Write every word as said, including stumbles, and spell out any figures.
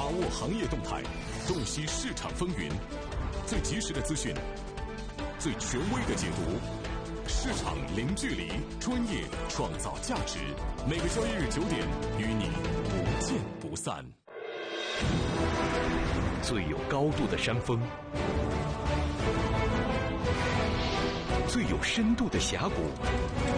把握行业动态，洞悉市场风云，最及时的资讯，最权威的解读。市场零距离，专业创造价值。每个交易日九点，与你不见不散。最有高度的山峰，最有深度的峡谷，